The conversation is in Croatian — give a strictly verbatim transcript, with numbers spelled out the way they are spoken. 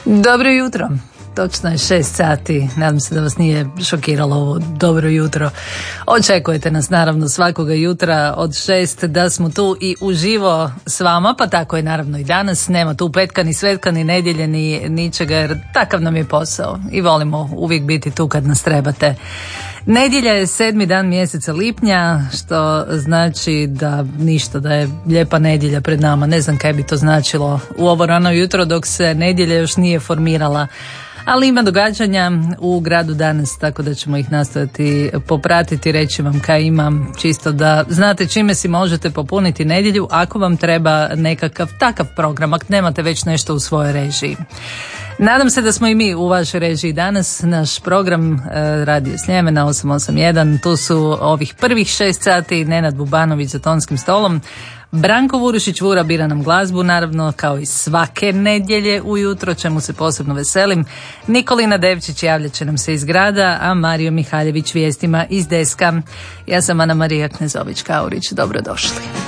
Dobro jutro. Točno je šest sati. Nadam se da vas nije šokiralo ovo dobro jutro. Očekujete nas naravno svakoga jutra od šest da smo tu i uživo s vama, pa tako je naravno i danas. Nema tu petka ni svetka ni nedjelje ni ničega, jer takav nam je posao i volimo uvijek biti tu kad nas trebate. Nedjelja je sedmi dan mjeseca lipnja, što znači da ništa, da je lijepa nedjelja pred nama. Ne znam kaj bi to značilo u ovo rano jutro dok se nedjelja još nije formirala. Ali ima događanja u gradu danas, tako da ćemo ih nastojati popratiti, reći vam kaj imam, čisto da znate čime si možete popuniti nedjelju ako vam treba nekakav takav program, ako nemate već nešto u svojoj režiji. Nadam se da smo i mi u vašoj režiji danas. Naš program e, Radio Sljemena osam osam jedan, tu su ovih prvih šest sati Nenad Bubanović za tonskim stolom. Branko Vurušić-Vura bira nam glazbu, naravno kao i svake nedjelje ujutro, čemu se posebno veselim. Nikolina Devčić javljat će nam se iz grada, a Mario Mihaljević vijestima iz deska. Ja sam Ana Marija Knezović-Kaurić, dobrodošli.